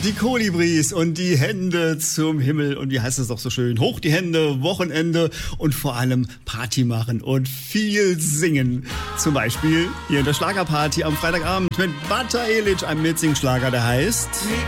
Die Kolibris und die Hände zum Himmel und wie heißt es doch so schön? Hoch die Hände, Wochenende und vor allem Party machen und viel singen. Zum Beispiel hier in der Schlagerparty am Freitagabend mit Bata Elic, einem Mitsing-Schlager, der heißt...